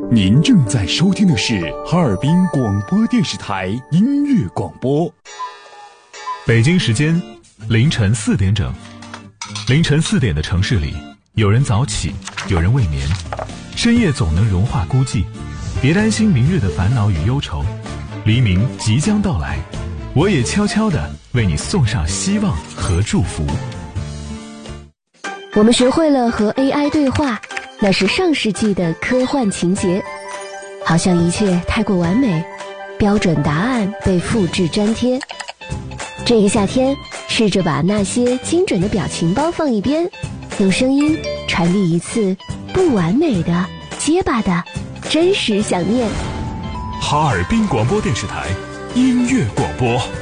您正在收听的是哈尔滨广播电视台音乐广播。 北京时间凌晨4点整。凌晨4点的城市里，有人早起，有人未眠，深夜总能融化孤寂。别担心明日的烦恼与忧愁，黎明即将到来，我也悄悄地为你送上希望和祝福。 我们学会了和 AI 对话，那是上世纪的科幻情节，好像一切太过完美，标准答案被复制粘贴。这个夏天，试着把那些精准的表情包放一边，用声音传递一次不完美的、结巴的真实想念。 哈尔滨广播电视台音乐广播。